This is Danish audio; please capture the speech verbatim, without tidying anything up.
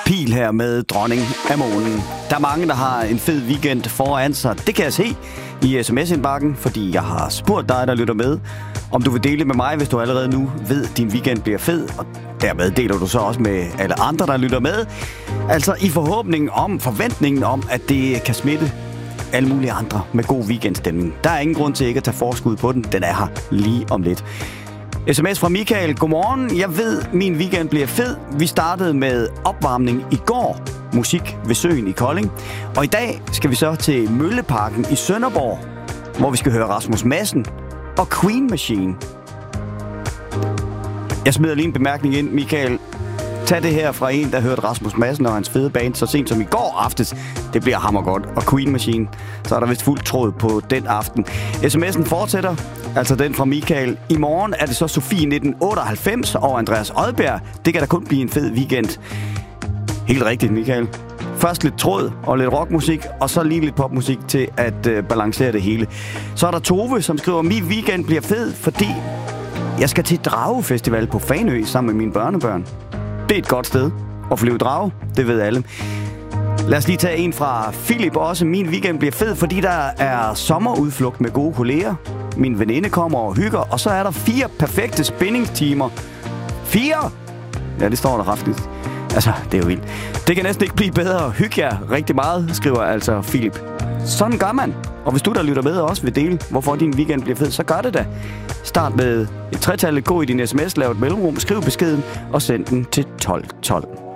Pil her med Dronning af Månen. Der er mange, der har en fed weekend foran sig. Det kan jeg se i sms-indbakken, fordi jeg har spurgt dig, der lytter med, om du vil dele med mig, hvis du allerede nu ved, at din weekend bliver fed. Og dermed deler du så også med alle andre, der lytter med. Altså i forhåbningen om, forventningen om, at det kan smitte alle mulige andre med god weekendstemning. Der er ingen grund til ikke at tage forskud på den. Den er her lige om lidt. Sms fra Michael. Godmorgen. Jeg ved, min weekend bliver fed. Vi startede med opvarmning i går. Musik ved søen i Kolding. Og i dag skal vi så til Mølleparken i Sønderborg, hvor vi skal høre Rasmus Madsen og Queen Machine. Jeg smider lige en bemærkning ind, Michael. Tag det her fra en, der hørte Rasmus Madsen og hans fede band så sent som i går aftes. Det bliver hammergodt. Og Queen Machine, så er der vist fuldt tråd på den aften. Sms'en fortsætter, altså den fra Michael. I morgen er det så Sofie nitten otteoghalvfems og Andreas Odbjerg. Det kan da kun blive en fed weekend. Helt rigtigt, Michael. Først lidt tråd og lidt rockmusik, og så lige lidt popmusik til at øh, balancere det hele. Så er der Tove, som skriver, min weekend bliver fed, fordi jeg skal til Dragefestival på Fanø sammen med mine børnebørn. Det er et godt sted at flyve drage, det ved alle. Lad os lige tage en fra Philip også. Min weekend bliver fed, fordi der er sommerudflugt med gode kolleger. Min veninde kommer og hygger, og så er der fire perfekte spændingstimer. Fire? Ja, det står der kraftigt. Altså, det er jo vildt. Det kan næsten ikke blive bedre. Hygge jer rigtig meget, skriver altså Philip. Sådan gør man. Og hvis du, der lytter med, også vil dele, hvorfor din weekend bliver fed, så gør det da. Start med et tretallet, gå i din sms, lav et mellemrum, skriv beskeden og send den til tolv tolv.